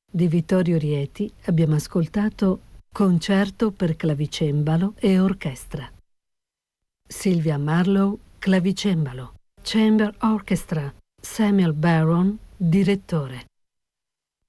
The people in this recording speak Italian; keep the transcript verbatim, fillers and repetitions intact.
Di Vittorio Rieti abbiamo ascoltato Concerto per clavicembalo e orchestra. Sylvia Marlowe, clavicembalo. Chamber Orchestra. Samuel Barron, direttore.